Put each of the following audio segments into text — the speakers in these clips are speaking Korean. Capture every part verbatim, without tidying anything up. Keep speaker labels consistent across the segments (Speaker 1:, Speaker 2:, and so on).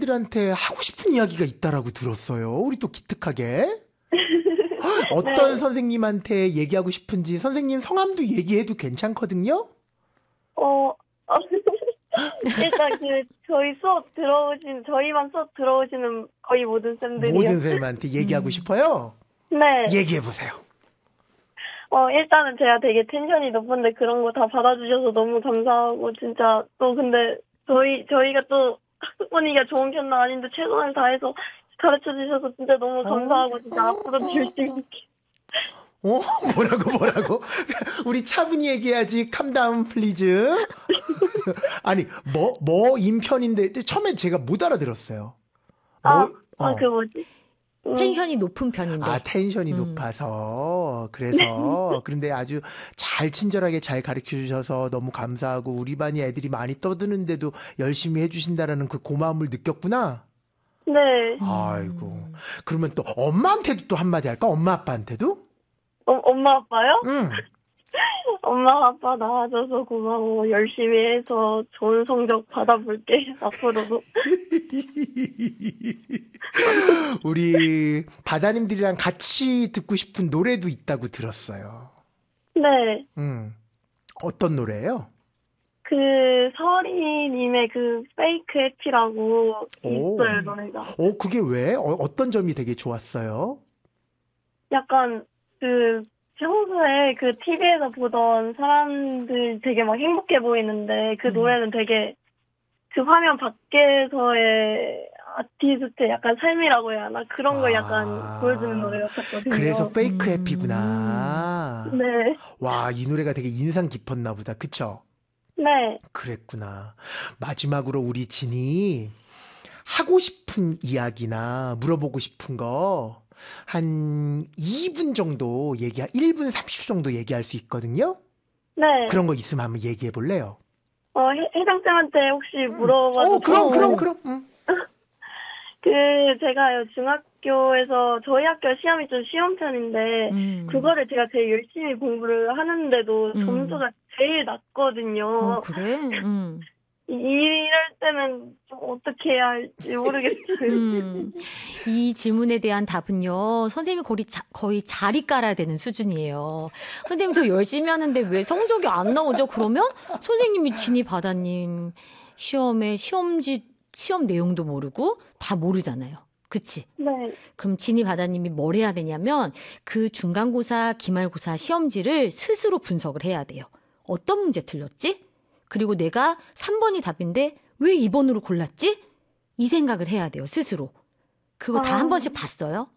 Speaker 1: 선생님들한테 하고 싶은 이야기가 있다라고 들었어요. 우리 또 기특하게. 어떤 네. 선생님한테 얘기하고 싶은지 선생님 성함도 얘기해도 괜찮거든요?
Speaker 2: 어, 일단 그 저희 수업 들어오신, 저희만 수업 들어오시는 거의 모든 쌤들이요.
Speaker 1: 모든 선생님한테 얘기하고 음. 싶어요?
Speaker 2: 네.
Speaker 1: 얘기해보세요.
Speaker 2: 어, 일단은 제가 되게 텐션이 높은데 그런 거 다 받아주셔서 너무 감사하고, 진짜, 또 근데, 저희, 저희가 또 학습 분위기가 좋은 편은 아닌데 최선을 다해서 가르쳐 주셔서 진짜 너무 감사하고, 진짜 앞으로도 열심히 할게요.
Speaker 1: 어? 뭐라고, 뭐라고? 우리 차분히 얘기해야지. 캄다운, 플리즈. 아니, 뭐, 뭐, 인편인데, 처음에 제가 못 알아들었어요.
Speaker 2: 아,
Speaker 1: 뭐,
Speaker 2: 아, 그 뭐지?
Speaker 3: 텐션이 높은 편인데.
Speaker 1: 아, 텐션이 음. 높아서. 그래서. 그런데 아주 잘 친절하게 잘 가르쳐 주셔서 너무 감사하고 우리 반이 애들이 많이 떠드는데도 열심히 해주신다라는 그 고마움을 느꼈구나?
Speaker 2: 네.
Speaker 1: 아이고. 그러면 또 엄마한테도 또 한마디 할까? 엄마 아빠한테도?
Speaker 2: 어, 엄마 아빠요?
Speaker 1: 응.
Speaker 2: 엄마 아빠 낳아줘서 고마워. 열심히 해서 좋은 성적 받아볼게. 앞으로도.
Speaker 1: 우리 바다님들이랑 같이 듣고 싶은 노래도 있다고 들었어요.
Speaker 2: 네.
Speaker 1: 음. 어떤 노래예요?
Speaker 2: 그 서리님의 그 페이크 해피라고 있어요, 노래가.
Speaker 1: 오, 그게 왜? 어, 어떤 점이 되게 좋았어요?
Speaker 2: 약간 그 평소에 그 티비에서 보던 사람들 되게 막 행복해 보이는데 그 음. 노래는 되게 그 화면 밖에서의 아티스트의 약간 삶이라고 해야 하나? 그런 걸 아, 약간 보여주는 노래 같았거든요.
Speaker 1: 그래서 페이크 해피구나.
Speaker 2: 음. 네.
Speaker 1: 와, 이 노래가 되게 인상 깊었나 보다. 그쵸?
Speaker 2: 네.
Speaker 1: 그랬구나. 마지막으로 우리 진이 하고 싶은 이야기나 물어보고 싶은 거 한 이 분 정도 얘기, 일 분 삼십 초 정도 얘기할 수 있거든요?
Speaker 2: 네.
Speaker 1: 그런 거 있으면 한번 얘기해 볼래요?
Speaker 2: 어, 해당쌤한테 혹시 물어봐도
Speaker 1: 어, 그럼, 그럼, 그럼. 응.
Speaker 2: 그, 제가요, 중학교에서, 저희 학교 시험이 좀 쉬운 편인데, 음. 그거를 제가 제일 열심히 공부를 하는데도 음. 점수가 제일 낮거든요.
Speaker 3: 어, 그래? 음.
Speaker 2: 이럴 때는 좀 어떻게 해야 할지 모르겠어요.
Speaker 3: 음, 이 질문에 대한 답은요, 선생님이 거의, 자, 거의 자리 깔아야 되는 수준이에요. 선생님 더 열심히 하는데 왜 성적이 안 나오죠? 그러면 선생님이 진이 바다님 시험에 시험지, 시험 내용도 모르고 다 모르잖아요. 그치?
Speaker 2: 네.
Speaker 3: 그럼 진이 바다님이 뭘 해야 되냐면 그 중간고사, 기말고사 시험지를 스스로 분석을 해야 돼요. 어떤 문제 틀렸지? 그리고 내가 삼 번이 답인데 왜 이 번으로 골랐지? 이 생각을 해야 돼요, 스스로. 그거 다 한 아. 번씩 봤어요?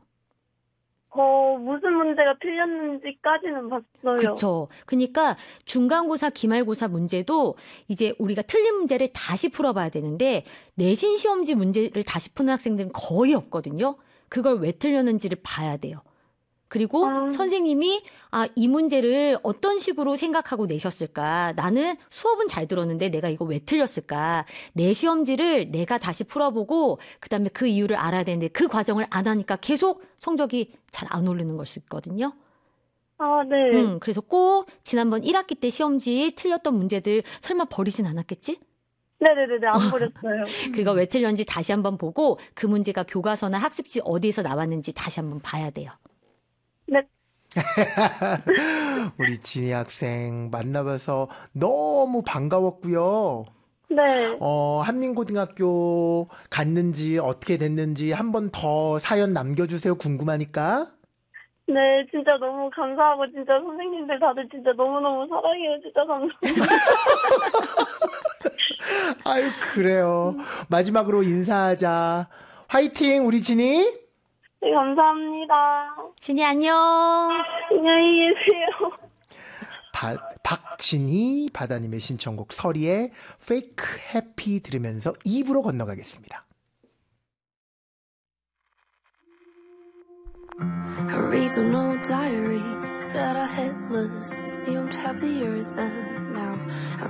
Speaker 2: 어, 무슨 문제가 틀렸는지까지는 봤어요.
Speaker 3: 그렇죠. 그러니까 중간고사, 기말고사 문제도 이제 우리가 틀린 문제를 다시 풀어봐야 되는데 내신 시험지 문제를 다시 푸는 학생들은 거의 없거든요. 그걸 왜 틀렸는지를 봐야 돼요. 그리고 아. 선생님이 아, 이 문제를 어떤 식으로 생각하고 내셨을까? 나는 수업은 잘 들었는데 내가 이거 왜 틀렸을까? 내 시험지를 내가 다시 풀어보고 그다음에 그 이유를 알아야 되는데 그 과정을 안 하니까 계속 성적이 잘 안 오르는 걸 수 있거든요.
Speaker 2: 아, 네.
Speaker 3: 음, 그래서 꼭 지난번 일 학기 때 시험지 틀렸던 문제들 설마 버리진 않았겠지?
Speaker 2: 네네네, 안 버렸어요.
Speaker 3: 그거 왜 틀렸는지 다시 한번 보고 그 문제가 교과서나 학습지 어디에서 나왔는지 다시 한번 봐야 돼요.
Speaker 2: 네.
Speaker 1: 우리 진희 학생 만나봐서 너무 반가웠고요.
Speaker 2: 네.
Speaker 1: 어, 한민고등학교 갔는지 어떻게 됐는지 한 번 더 사연 남겨주세요. 궁금하니까.
Speaker 2: 네, 진짜 너무 감사하고 진짜 선생님들 다들 진짜 너무너무 사랑해요. 진짜 감사합니다.
Speaker 1: 아유, 그래요. 마지막으로 인사하자. 화이팅, 우리 진희.
Speaker 2: 네, 감사합니다.
Speaker 3: 진희 안녕.
Speaker 2: 안녕히 계세요.
Speaker 1: 바, 박진희 바다님의 신청곡 서리의 Fake Happy 들으면서 이 부로 건너가겠습니다.
Speaker 4: I read on no diary that I headless seemed happier than now. I